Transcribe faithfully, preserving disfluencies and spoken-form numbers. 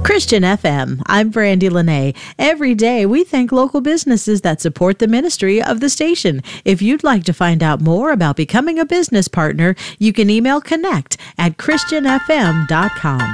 Christian F M. I'm Brandy Lene. Every day we thank local businesses that support the ministry of the station. If you'd like to find out more about becoming a business partner, you can email connect at christian f m dot com.